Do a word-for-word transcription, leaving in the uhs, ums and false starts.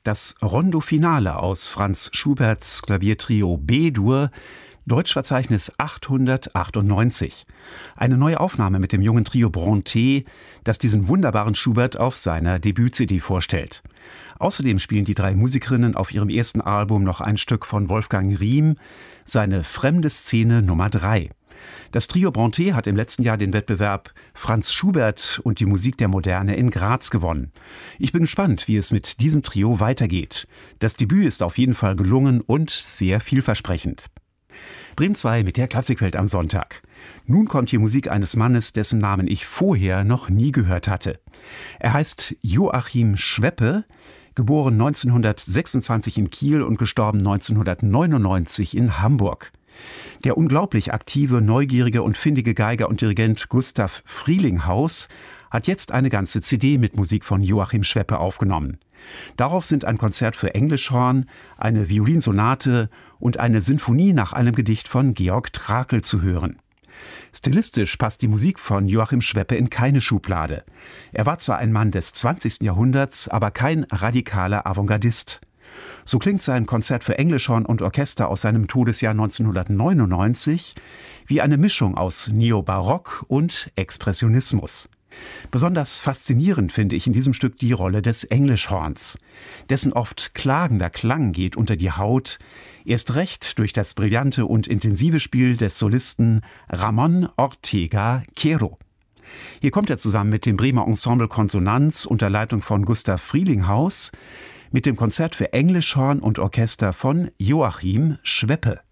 Das Rondo Finale aus Franz Schuberts Klaviertrio B-Dur, Deutschverzeichnis achthundertachtundneunzig. Eine neue Aufnahme mit dem jungen Trio Brontë, das diesen wunderbaren Schubert auf seiner Debüt-C D vorstellt. Außerdem spielen die drei Musikerinnen auf ihrem ersten Album noch ein Stück von Wolfgang Riem, seine Fremde Szene Nummer drei. Das Trio Brontë hat im letzten Jahr den Wettbewerb Franz Schubert und die Musik der Moderne in Graz gewonnen. Ich bin gespannt, wie es mit diesem Trio weitergeht. Das Debüt ist auf jeden Fall gelungen und sehr vielversprechend. Bremen zwei mit der Klassikwelt am Sonntag. Nun kommt hier Musik eines Mannes, dessen Namen ich vorher noch nie gehört hatte. Er heißt Joachim Schweppe, geboren neunzehnhundertsechsundzwanzig in Kiel und gestorben neunzehnhundertneunundneunzig in Hamburg. Der unglaublich aktive, neugierige und findige Geiger und Dirigent Gustav Frielinghaus hat jetzt eine ganze C D mit Musik von Joachim Schweppe aufgenommen. Darauf sind ein Konzert für Englischhorn, eine Violinsonate und eine Sinfonie nach einem Gedicht von Georg Trakl zu hören. Stilistisch passt die Musik von Joachim Schweppe in keine Schublade. Er war zwar ein Mann des zwanzigsten Jahrhunderts, aber kein radikaler Avantgardist. So klingt sein Konzert für Englischhorn und Orchester aus seinem Todesjahr neunzehnhundertneunundneunzig wie eine Mischung aus Neobarock und Expressionismus. Besonders faszinierend finde ich in diesem Stück die Rolle des Englischhorns. Dessen oft klagender Klang geht unter die Haut, erst recht durch das brillante und intensive Spiel des Solisten Ramón Ortega Quero. Hier kommt er zusammen mit dem Bremer Ensemble Konsonanz unter Leitung von Gustav Frielinghaus mit dem Konzert für Englischhorn und Orchester von Joachim Schweppe.